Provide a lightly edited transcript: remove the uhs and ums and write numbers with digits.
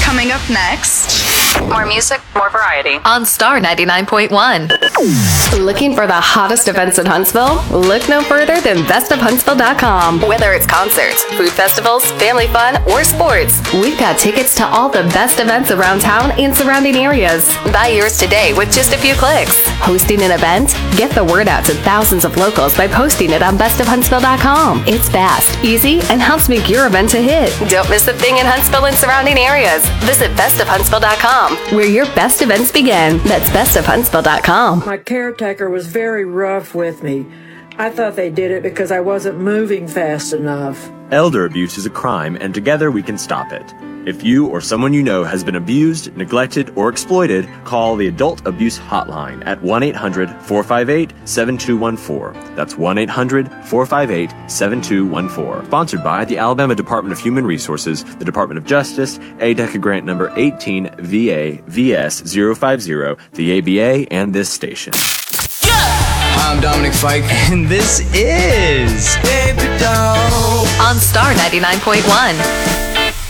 Coming up next. More music, more variety. On Star 99.1. Looking for the hottest events in Huntsville? Look no further than bestofhuntsville.com. Whether it's concerts, food festivals, family fun, or sports, we've got tickets to all the best events around town and surrounding areas. Buy yours today with just a few clicks. Hosting an event? Get the word out to thousands of locals by posting it on bestofhuntsville.com. It's fast, easy, and helps make your event a hit. Don't miss a thing in Huntsville and surrounding areas. Visit bestofhuntsville.com, where your best events begin. That's bestofhuntsville.com. My caretaker was very rough with me. I thought they did it because I wasn't moving fast enough. Elder abuse is a crime, and together we can stop it. If you or someone you know has been abused, neglected, or exploited, call the Adult Abuse Hotline at 1-800-458-7214. That's 1-800-458-7214. Sponsored by the Alabama Department of Human Resources, the Department of Justice, ADECA grant number 18 VA VS 050, the ABA, and this station. Hi, I'm Dominic Fike, and this is On Star 99.1.